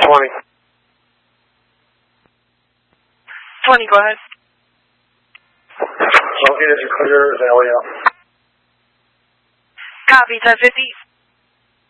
20. 20, go ahead. Okay, this is clear. Is that way up? Copy, 1050.